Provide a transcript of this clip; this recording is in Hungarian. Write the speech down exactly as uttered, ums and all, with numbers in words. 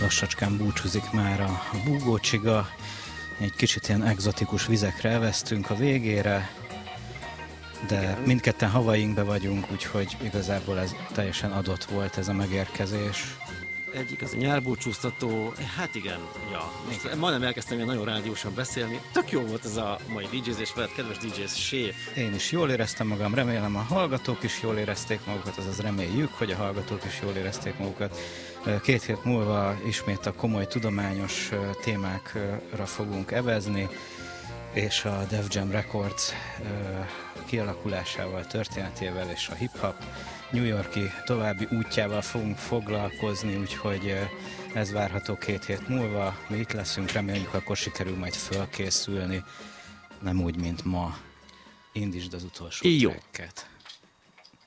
lassacskán búcsúzik már a búgócsiga. Egy kicsit ilyen egzotikus vizekre elvesztünk a végére, de igen, mindketten Hawaiinkbe vagyunk, úgyhogy igazából ez teljesen adott volt ez a megérkezés. Egy igazi nyárbúcsúztató, hát igen, ja. Most igen. Majdnem elkezdtem ilyen nagyon rádiósan beszélni. Tök jó volt ez a mai dé jézés veled, kedves dé jé Séf. Én is jól éreztem magam, remélem a hallgatók is jól érezték magukat, azaz reméljük, hogy a hallgatók is jól érezték magukat. Két hét múlva ismét a komoly tudományos témákra fogunk evezni, és a Def Jam Records kialakulásával, történetével és a hip-hop New York-i további útjával fogunk foglalkozni, úgyhogy ez várható két hét múlva. Mi itt leszünk, reméljük, akkor sikerül majd fölkészülni, nem úgy, mint ma. Indítsd az utolsó tracket.